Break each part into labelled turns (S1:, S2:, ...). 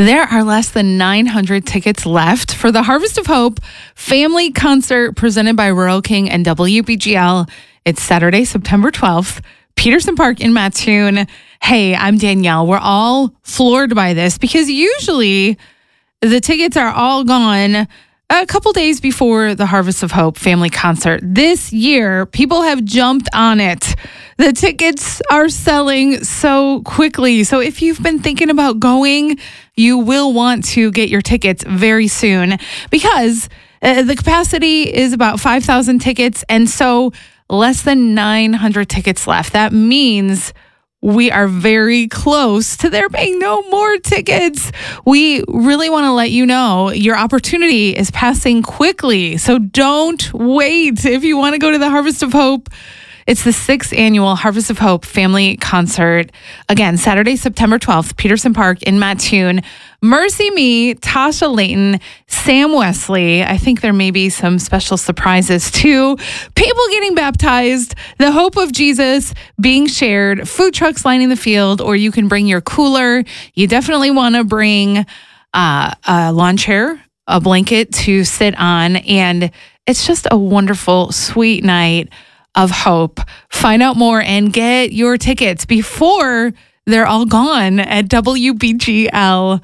S1: There are less than 900 tickets left for the Harvest of Hope family concert presented by Rural King and WBGL. It's Saturday, September 12th, Peterson Park in Mattoon. Hey, I'm Danielle. We're all floored by this because usually the tickets are all gone a couple days before the Harvest of Hope family concert. This year, people have jumped on it. The tickets are selling so quickly. So if you've been thinking about going, you will want to get your tickets very soon because the capacity is about 5,000 tickets. And so less than 900 tickets left. That means we are very close to there being no more tickets. We really want to let you know your opportunity is passing quickly. So don't wait. If you want to go to the Harvest of Hope, it's the 6th annual Harvest of Hope family concert. Again, Saturday, September 12th, Peterson Park in Mattoon. Mercy Me, Tasha Layton, Sam Wesley. I think there may be some special surprises too. People getting baptized, the hope of Jesus being shared, food trucks lining the field, or you can bring your cooler. You definitely want to bring a lawn chair, a blanket to sit on, and it's just a wonderful, sweet night of hope. Find out more and get your tickets before they're all gone at WBGL.org.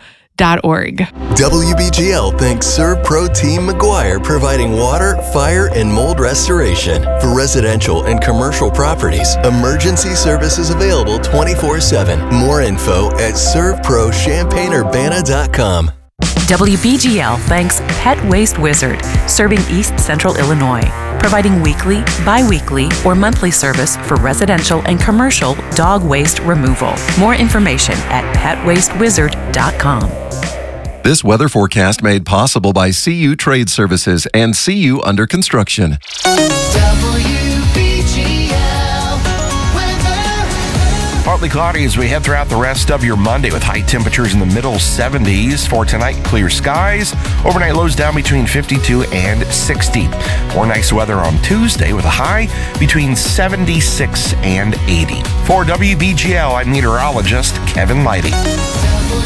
S2: WBGL thanks ServPro Team McGuire, providing water, fire, and mold restoration. For residential and commercial properties, emergency services available 24/7. More info at servprochampaignurbana.com.
S3: WBGL thanks Pet Waste Wizard, serving East Central Illinois, providing weekly, bi-weekly, or monthly service for residential and commercial dog waste removal. More information at petwastewizard.com.
S4: This weather forecast made possible by CU Trade Services and CU Under Construction.
S5: Partly cloudy as we head throughout the rest of your Monday with high temperatures in the middle 70s. For tonight, clear skies. Overnight lows down between 52 and 60. More nice weather on Tuesday with a high between 76 and 80. For WBGL, I'm meteorologist Kevin Leidy.